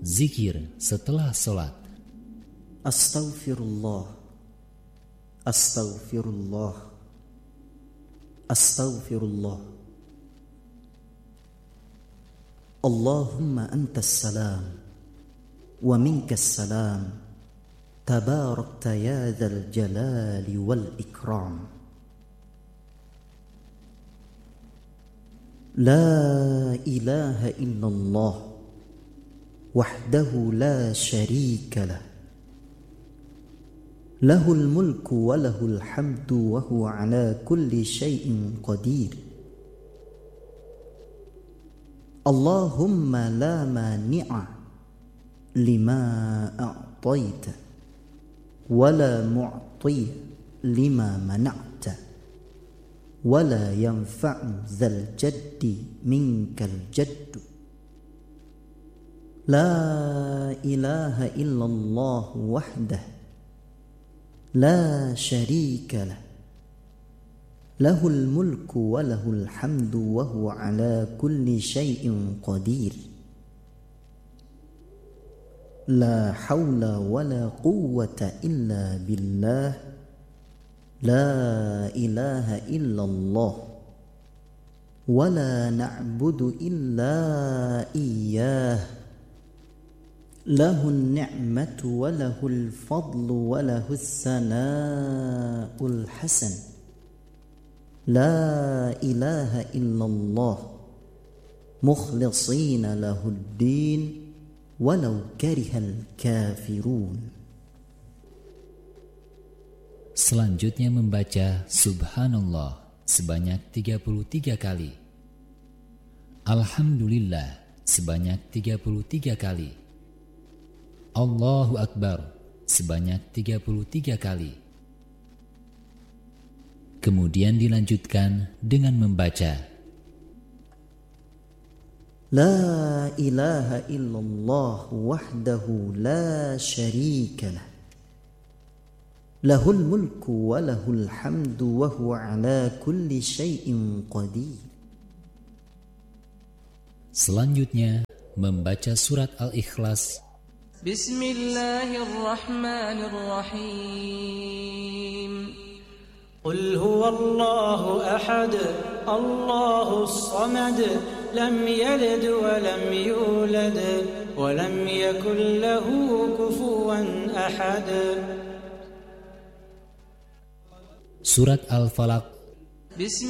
Zikir setelah sholat. Astaghfirullah, astaghfirullah, astaghfirullah. Allahumma antas salam wa minkas salam, tabarakta ya dzal jalali wal ikram. La ilaha illallah wahdahu la syarika lah, lahul mulku wa lahul hamdu wa huwa ala kulli syai'in qadir. Allahumma la mani'a lima a'taita wa la mu'ti lima mana'ta wa la yanfa'u dzal jaddi minkal jaddu. La ilaha illallah wahdah la syarika lah, lahul mulku wa lahul hamdu wa huwa ala kulli syai'in qadir. La hawla wa la quwwata illa billah, la ilaha illallah wa la na'budu illa iyyah, lahun ni'matu wa lahul fadlu wa lahus sana'ul hasan. La ilaha illallah mukhlisina lahuddin walau karihal kafirun. Selanjutnya membaca Subhanallah sebanyak 33 kali, Alhamdulillah sebanyak 33 kali, Allahu Akbar sebanyak 33 kali. Kemudian dilanjutkan dengan membaca La ilaha illallah wahdahu la syarika lah, lahul mulku wa lahul hamdu wa huwa ala kulli syai'in qadir. Selanjutnya membaca surat Al-Ikhlas. Bismillahirrahmanirrahim. Qul huwallahu ahad, Allahus samad, lam yalid wa lam yulad wa lam yakul lahu kufuwan ahad. Surat Al-Falaq.